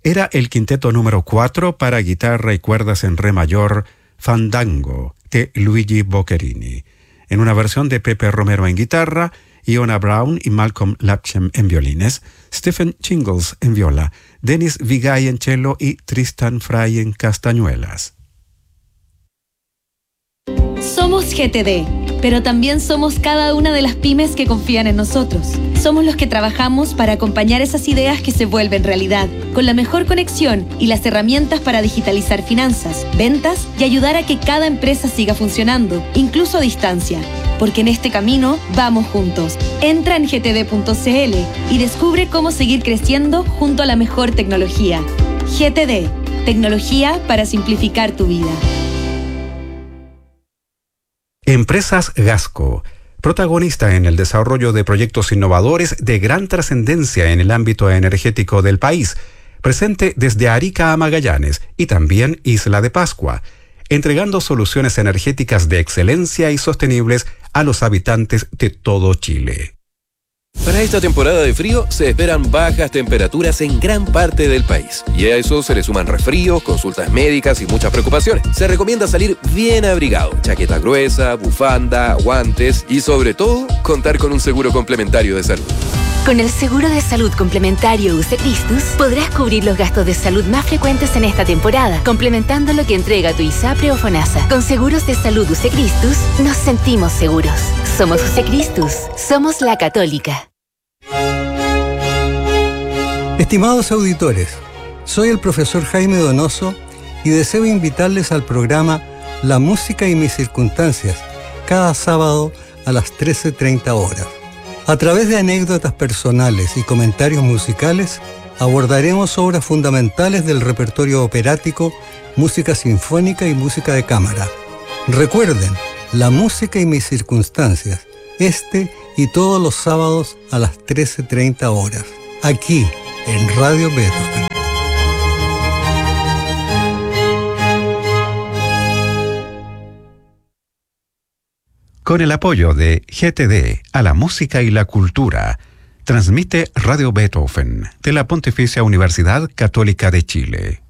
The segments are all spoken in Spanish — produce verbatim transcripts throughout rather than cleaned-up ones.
era el quinteto número cuatro para guitarra y cuerdas en re mayor, Fandango, de Luigi Boccherini, en una versión de Pepe Romero en guitarra, Iona Brown y Malcolm Lapchem en violines, Stephen Chingles en viola, Dennis Vigay en cello y Tristan Fry en castañuelas. Somos G T D, pero también somos cada una de las pymes que confían en nosotros. Somos los que trabajamos para acompañar esas ideas que se vuelven realidad, con la mejor conexión y las herramientas para digitalizar finanzas, ventas y ayudar a que cada empresa siga funcionando, incluso a distancia. Porque en este camino vamos juntos. Entra en g t d punto c l y descubre cómo seguir creciendo junto a la mejor tecnología. G T D, tecnología para simplificar tu vida. Empresas Gasco, protagonista en el desarrollo de proyectos innovadores de gran trascendencia en el ámbito energético del país, presente desde Arica a Magallanes y también Isla de Pascua, entregando soluciones energéticas de excelencia y sostenibles a los habitantes de todo Chile. Para esta temporada de frío se esperan bajas temperaturas en gran parte del país. Y a eso se le suman resfríos, consultas médicas y muchas preocupaciones. Se recomienda salir bien abrigado, chaqueta gruesa, bufanda, guantes y sobre todo, contar con un seguro complementario de salud. Con el seguro de salud complementario U C Christus podrás cubrir los gastos de salud más frecuentes en esta temporada, complementando lo que entrega tu ISAPRE o FONASA. Con seguros de salud U C Christus nos sentimos seguros. Somos U C Christus, somos la Católica. Estimados auditores, soy el profesor Jaime Donoso y deseo invitarles al programa La Música y mis circunstancias, cada sábado a las trece treinta horas. A través de anécdotas personales y comentarios musicales, abordaremos obras fundamentales del repertorio operático, música sinfónica y música de cámara. Recuerden, La Música y mis circunstancias, este y todos los sábados a las trece treinta horas, aquí en Radio Beethoven. Con el apoyo de G T D a la música y la cultura, transmite Radio Beethoven de la Pontificia Universidad Católica de Chile.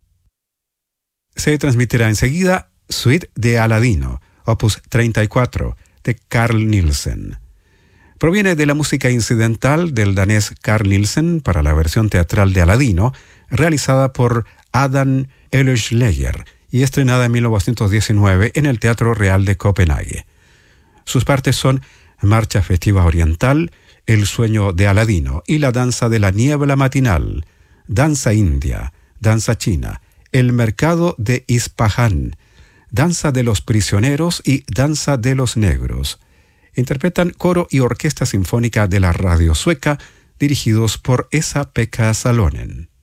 Se transmitirá enseguida Suite de Aladino, opus treinta y cuatro, de Carl Nielsen. Proviene de la música incidental del danés Carl Nielsen para la versión teatral de Aladino, realizada por Adam Ellersleyer y estrenada en mil novecientos diecinueve en el Teatro Real de Copenhague. Sus partes son Marcha Festiva Oriental, El Sueño de Aladino y La Danza de la Niebla Matinal, Danza India, Danza China, El Mercado de Ispahan, Danza de los Prisioneros y Danza de los Negros. Interpretan coro y orquesta sinfónica de la radio sueca, dirigidos por Esa-Pekka Salonen.